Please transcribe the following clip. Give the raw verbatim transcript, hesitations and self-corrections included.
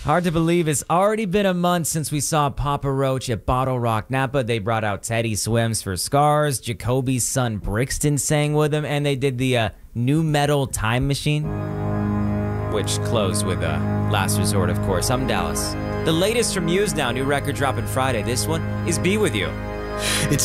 Hard to believe it's already been a month since we saw Papa Roach at Bottle Rock Napa. They brought out Teddy Swims for Scars. Jacoby's son Brixton sang with him, and they did the uh, New Metal Time Machine, which closed with uh, Last Resort, of course. I'm Dallas. The latest from Muse now, new record dropping Friday. This one is Be With You. It's